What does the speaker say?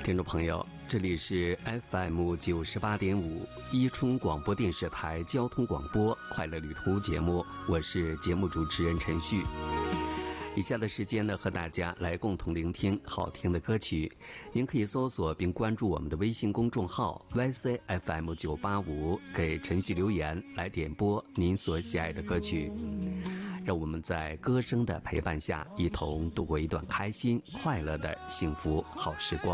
听众朋友，这里是 FM98.5伊春广播电视台交通广播快乐旅途节目，我是节目主持人陈旭。以下的时间呢，和大家来共同聆听好听的歌曲。您可以搜索并关注我们的微信公众号 YCFM985，给陈旭留言来点播您所喜爱的歌曲。让我们在歌声的陪伴下，一同度过一段开心快乐的幸福好时光。